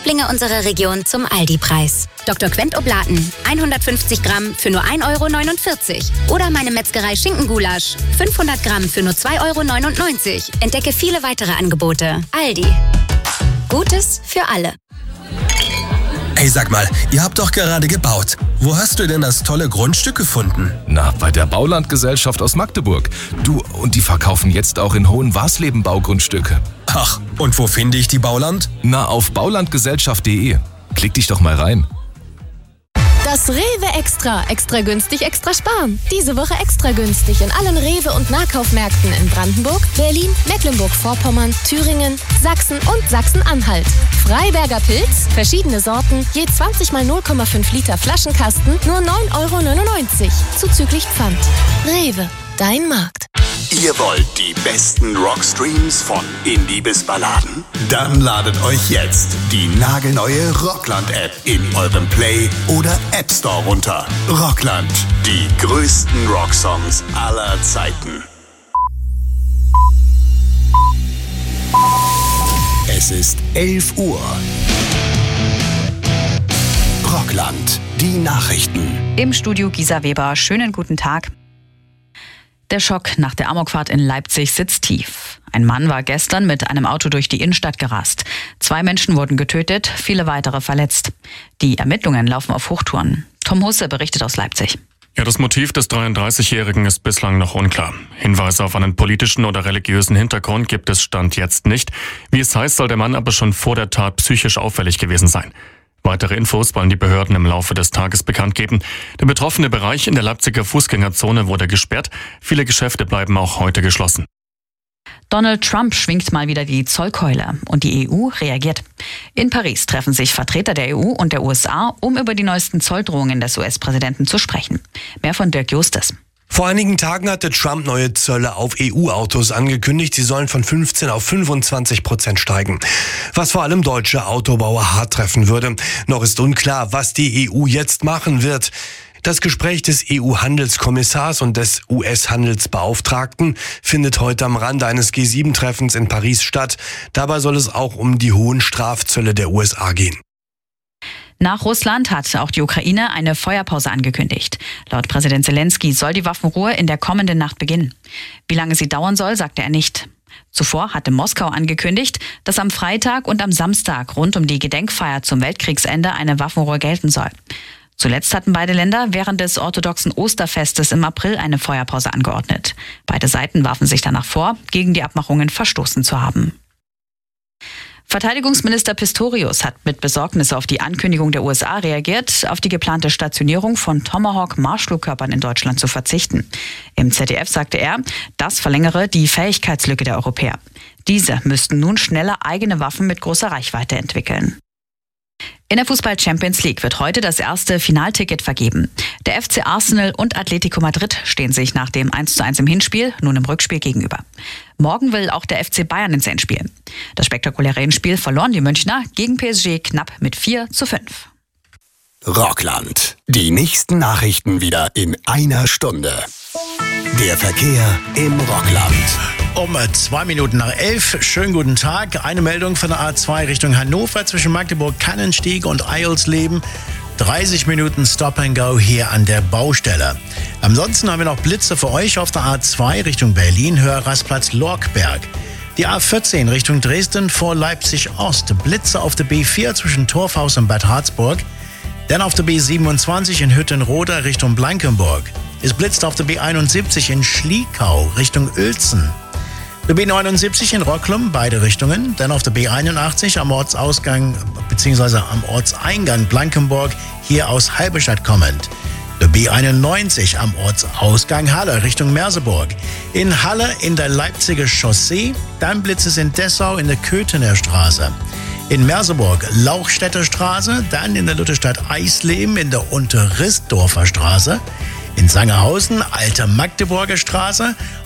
Lieblinge unserer Region zum Aldi-Preis. Dr. Quent Oblaten, 150 Gramm für nur 1,49 €. Oder meine Metzgerei Schinkengulasch, 500 Gramm für nur 2,99 €. Entdecke viele weitere Angebote. Aldi. Gutes für alle. Hey, sag mal, ihr habt doch gerade gebaut. Wo hast du denn das tolle Grundstück gefunden? Na, bei der Baulandgesellschaft aus Magdeburg. Du, und die verkaufen jetzt auch in Hohenwarsleben Baugrundstücke. Ach, und wo finde ich die Bauland? Na, auf baulandgesellschaft.de. Klick dich doch mal rein. Das Rewe Extra. Extra günstig, extra sparen. Diese Woche extra günstig in allen Rewe- und Nahkaufmärkten in Brandenburg, Berlin, Mecklenburg-Vorpommern, Thüringen, Sachsen und Sachsen-Anhalt. Freiberger Pilz, verschiedene Sorten, je 20 mal 0,5 Liter Flaschenkasten, nur 9,99 € zuzüglich Pfand. Rewe, dein Markt. Ihr wollt die besten Rockstreams von Indie bis Balladen? Dann ladet euch jetzt die nagelneue Rockland-App in eurem Play- oder App Store runter. Rockland, die größten Rocksongs aller Zeiten. Es ist 11 Uhr. Rockland, die Nachrichten. Im Studio Gisa Weber. Schönen guten Tag. Der Schock nach der Amokfahrt in Leipzig sitzt tief. Ein Mann war gestern mit einem Auto durch die Innenstadt gerast. 2 Menschen wurden getötet, viele weitere verletzt. Die Ermittlungen laufen auf Hochtouren. Tom Husse berichtet aus Leipzig. Ja, das Motiv des 33-Jährigen ist bislang noch unklar. Hinweise auf einen politischen oder religiösen Hintergrund gibt es Stand jetzt nicht. Wie es heißt, soll der Mann aber schon vor der Tat psychisch auffällig gewesen sein. Weitere Infos wollen die Behörden im Laufe des Tages bekannt geben. Der betroffene Bereich in der Leipziger Fußgängerzone wurde gesperrt. Viele Geschäfte bleiben auch heute geschlossen. Donald Trump schwingt mal wieder die Zollkeule und die EU reagiert. In Paris treffen sich Vertreter der EU und der USA, um über die neuesten Zolldrohungen des US-Präsidenten zu sprechen. Mehr von Dirk Justes. Vor einigen Tagen hatte Trump neue Zölle auf EU-Autos angekündigt. Sie sollen von 15 auf 25% steigen. Was vor allem deutsche Autobauer hart treffen würde. Noch ist unklar, was die EU jetzt machen wird. Das Gespräch des EU-Handelskommissars und des US-Handelsbeauftragten findet heute am Rande eines G7-Treffens in Paris statt. Dabei soll es auch um die hohen Strafzölle der USA gehen. Nach Russland hat auch die Ukraine eine Feuerpause angekündigt. Laut Präsident Zelensky soll die Waffenruhe in der kommenden Nacht beginnen. Wie lange sie dauern soll, sagte er nicht. Zuvor hatte Moskau angekündigt, dass am Freitag und am Samstag rund um die Gedenkfeier zum Weltkriegsende eine Waffenruhe gelten soll. Zuletzt hatten beide Länder während des orthodoxen Osterfestes im April eine Feuerpause angeordnet. Beide Seiten warfen sich danach vor, gegen die Abmachungen verstoßen zu haben. Verteidigungsminister Pistorius hat mit Besorgnis auf die Ankündigung der USA reagiert, auf die geplante Stationierung von Tomahawk-Marschflugkörpern in Deutschland zu verzichten. Im ZDF sagte er, das verlängere die Fähigkeitslücke der Europäer. Diese müssten nun schneller eigene Waffen mit großer Reichweite entwickeln. In der Fußball-Champions League wird heute das erste Finalticket vergeben. Der FC Arsenal und Atletico Madrid stehen sich nach dem 1:1 im Hinspiel nun im Rückspiel gegenüber. Morgen will auch der FC Bayern ins Endspiel. Das spektakuläre Hinspiel verloren die Münchner gegen PSG knapp mit 4:5. Rockland. Die nächsten Nachrichten wieder in einer Stunde. Der Verkehr im Rockland. Um 2 Minuten nach 11. Schönen guten Tag. Eine Meldung von der A2 Richtung Hannover zwischen Magdeburg-Kannenstieg und Eilsleben. 30 Minuten Stop and Go hier an der Baustelle. Ansonsten haben wir noch Blitze für euch auf der A2 Richtung Berlin, Höherrastplatz Lorkberg. Die A14 Richtung Dresden vor Leipzig Ost. Blitze auf der B4 zwischen Torfhaus und Bad Harzburg. Dann auf der B27 in Hüttenroda Richtung Blankenburg. Es blitzt auf der B71 in Schliekau Richtung Uelzen. Der B79 in Rocklum, beide Richtungen. Dann auf der B81 am Ortsausgang bzw. am Ortseingang Blankenburg, hier aus Halberstadt kommend. Der B91 am Ortsausgang Halle Richtung Merseburg. In Halle in der Leipziger Chaussee. Dann blitzt es in Dessau in der Köthener Straße. In Merseburg Lauchstädter Straße. Dann in der Lutherstadt Eisleben in der Unterrissdorfer Straße. In Sangerhausen Alte Magdeburger Straße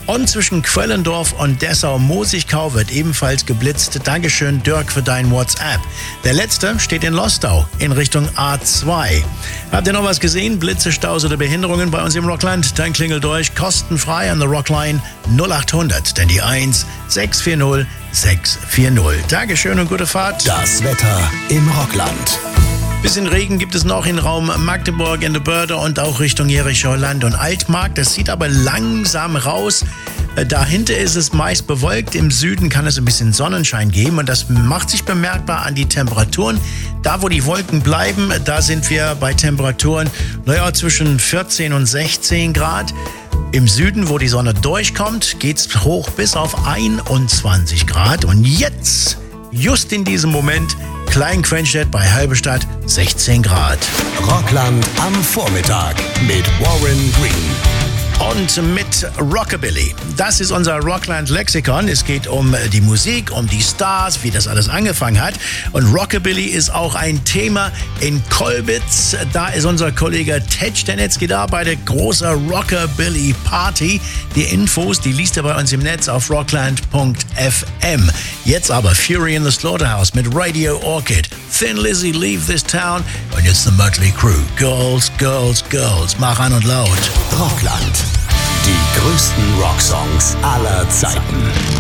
Und zwischen Quellendorf und Dessau-Mosigkau wird ebenfalls geblitzt. Dankeschön, Dirk, für dein WhatsApp. Der letzte steht in Lostau in Richtung A2. Habt ihr noch was gesehen? Blitze, Staus oder Behinderungen bei uns im Rockland? Dann klingelt durch kostenfrei an der Rockline 0800, denn die 1 640 640. Dankeschön und gute Fahrt. Das Wetter im Rockland. Bisschen Regen gibt es noch in Raum Magdeburg, in der Börde und auch Richtung Jerichower Land und Altmark. Das sieht aber langsam raus. Dahinter ist es meist bewölkt. Im Süden kann es ein bisschen Sonnenschein geben und das macht sich bemerkbar an die Temperaturen. Da, wo die Wolken bleiben, da sind wir bei Temperaturen zwischen 14 und 16 Grad. Im Süden, wo die Sonne durchkommt, geht's hoch bis auf 21 Grad. Und jetzt, just in diesem Moment, Klein-Quenstedt bei Halberstadt 16 Grad. Rockland am Vormittag mit Warren Green. Und mit Rockabilly. Das ist unser Rockland-Lexikon. Es geht um die Musik, um die Stars, wie das alles angefangen hat. Und Rockabilly ist auch ein Thema in Kolbitz. Da ist unser Kollege Ted Stenetzky da bei der großen Rockabilly-Party. Die Infos, die liest er bei uns im Netz auf rockland.fm. Jetzt aber Fury in the Slaughterhouse mit Radio Orchid. Thin Lizzy, Leave This Town. Und jetzt The Mötley Crüe. Girls, Girls, Girls. Mach an und laut. Rockland. Die größten Rocksongs aller Zeiten.